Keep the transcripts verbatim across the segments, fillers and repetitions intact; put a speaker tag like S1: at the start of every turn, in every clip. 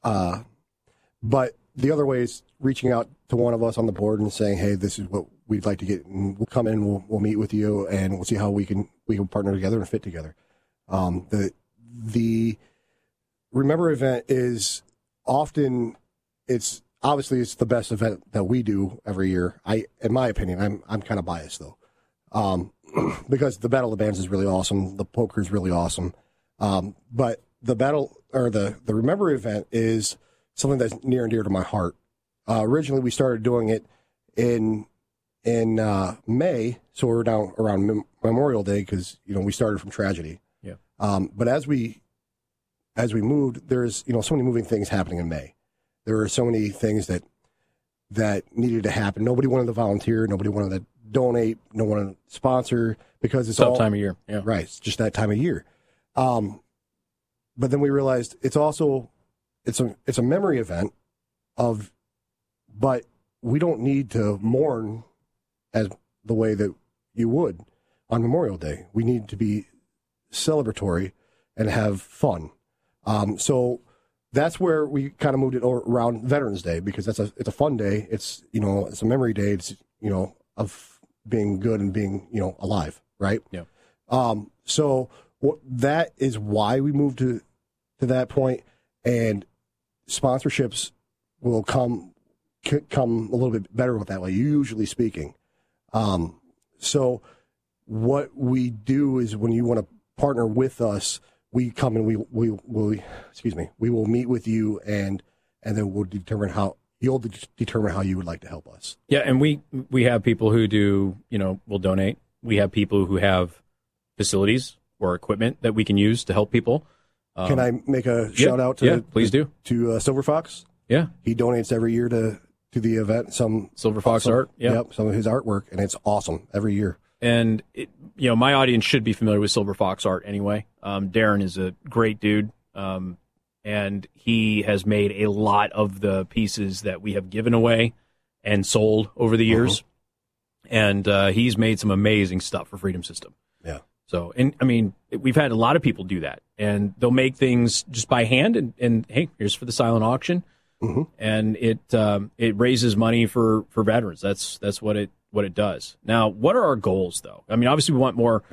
S1: Uh, but the other way is reaching out to one of us on the board and saying, hey, this is what we'd like to get. And we'll come in, we'll, we'll meet with you, and we'll see how we can we can partner together and fit together. Um, the the Remember event is often, it's obviously it's the best event that we do every year. I, in my opinion, I'm I'm kind of biased though, um, because the Battle of the Bands is really awesome. The poker is really awesome, um, but the battle or the the Remember event is something that's near and dear to my heart. Uh, originally, we started doing it in in uh, May, so we're down around Mem- Memorial Day because you know we started from tragedy.
S2: Yeah.
S1: Um, but as we as we moved, there's you know so many moving things happening in May. There were so many things that that needed to happen. Nobody wanted to volunteer. Nobody wanted to donate. No one wanted to sponsor because it's
S2: Tough
S1: all
S2: time of year. Yeah.
S1: Right. It's just that time of year. Um, but then we realized it's also it's a it's a memory event of, but we don't need to mourn as the way that you would on Memorial Day. We need to be celebratory and have fun. Um, so that's where we kind of moved it around Veterans Day because that's a it's a fun day. It's you know it's a memory day. It's you know of being good and being you know alive, right?
S2: Yeah.
S1: Um, so what, that is why we moved to to that point, and sponsorships will come come a little bit better with that way. Usually speaking, um, so what we do is when you want to partner with us, we come and we we will excuse me we will meet with you and and then we'll determine how you'll de- determine how you would like to help us.
S2: Yeah, and we we have people who do you know will donate. We have people who have facilities or equipment that we can use to help people. Um,
S1: Can I make a
S2: yeah,
S1: shout out to
S2: yeah, please
S1: to,
S2: do
S1: to uh, Silver Fox?
S2: Yeah,
S1: he donates every year to to the event. Some
S2: Silver Fox
S1: some,
S2: art. Yeah,
S1: yep, some of his artwork, and it's awesome every year.
S2: And, it, you know, my audience should be familiar with Silver Fox art anyway. Um, Darren is a great dude, um, and he has made a lot of the pieces that we have given away and sold over the years. Mm-hmm. And uh, he's made some amazing stuff for Freedom System.
S1: Yeah.
S2: So, and I mean, we've had a lot of people do that. And they'll make things just by hand, and, and hey, here's for the silent auction. Mm-hmm. And it um, it raises money for, for veterans. That's that's what it what it does. Now, what are our goals, though? I mean, obviously, we want more.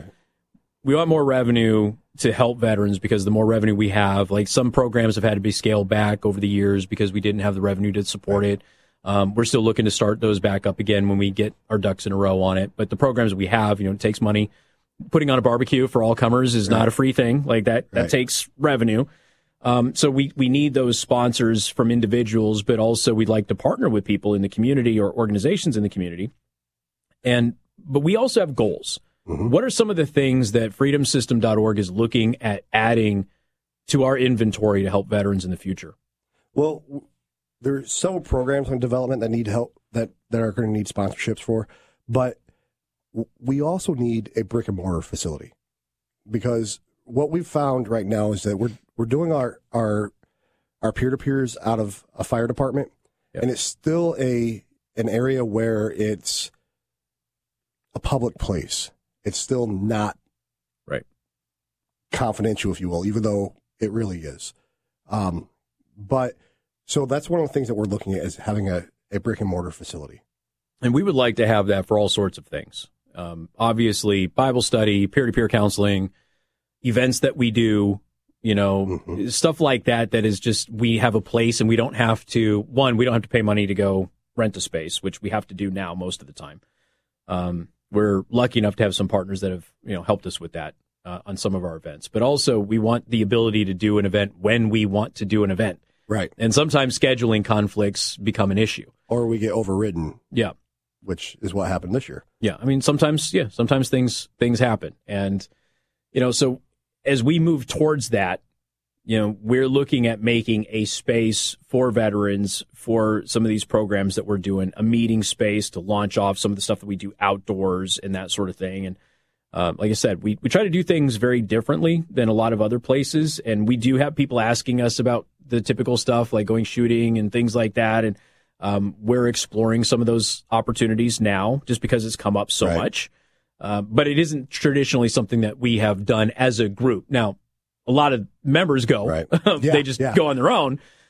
S2: We want more revenue to help veterans because the more revenue we have, like some programs have had to be scaled back over the years because we didn't have the revenue to support it. Um, we're still looking to start those back up again when we get our ducks in a row on it. But the programs we have, you know, it takes money. Putting on a barbecue for all comers is right. not a free thing. Like that, that right. takes revenue. Um, so we, we need those sponsors from individuals, but also we'd like to partner with people in the community or organizations in the community. And but we also have goals. Mm-hmm. What are some of the things that freedom system dot org is looking at adding to our inventory to help veterans in the future?
S1: Well, there's several programs in development that need help that, that are going to need sponsorships for, but we also need a brick and mortar facility because what we've found right now is that we're we're doing our our our peer-to-peers out of a fire department, yep. and it's still a an area where it's a public place. It's still not
S2: right
S1: confidential, if you will, even though it really is. Um, but so that's one of the things that we're looking at is having a, a brick and mortar facility,
S2: and we would like to have that for all sorts of things. Um, obviously, Bible study, peer-to-peer counseling, events that we do, you know, mm-hmm. stuff like that, that is just, we have a place and we don't have to, one, we don't have to pay money to go rent a space, which we have to do now most of the time. Um, we're lucky enough to have some partners that have, you know, helped us with that uh, on some of our events. But also, we want the ability to do an event when we want to do an event.
S1: Right.
S2: And sometimes scheduling conflicts become an issue.
S1: Or we get overridden.
S2: Yeah.
S1: Which is what happened this year.
S2: Yeah, I mean, sometimes, yeah, sometimes things things happen. And, you know, so as we move towards that, you know, we're looking at making a space for veterans for some of these programs that we're doing, a meeting space to launch off some of the stuff that we do outdoors and that sort of thing. And uh, like I said, we, we try to do things very differently than a lot of other places. And we do have people asking us about the typical stuff like going shooting and things like that. And Um, we're exploring some of those opportunities now just because it's come up so right. much. Uh, but it isn't traditionally something that we have done as a group. Now, a lot of members go.
S1: Right.
S2: Yeah, they just
S1: yeah.
S2: go on their own.